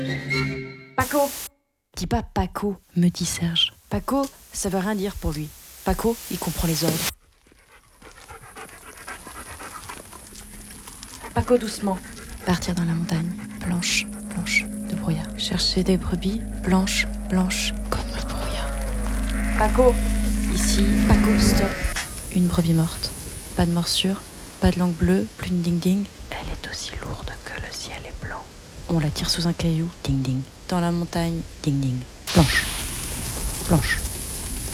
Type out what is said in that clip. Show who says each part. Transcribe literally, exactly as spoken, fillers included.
Speaker 1: Paco! Dis pas Paco, me dit Serge. Paco, ça veut rien dire pour lui. Paco, il comprend les ordres. Paco, doucement. Partir dans la montagne, blanche, blanche, de brouillard. Chercher des brebis, blanches, blanches, comme le brouillard. Paco! Ici, Paco, stop. Une brebis morte. Pas de morsure, pas de langue bleue, plus de ding-ding. Elle est aussi lourde que le ciel est blanc. On la tire sous un caillou, ding-ding. Dans la montagne, ding-ding. Blanche, blanche.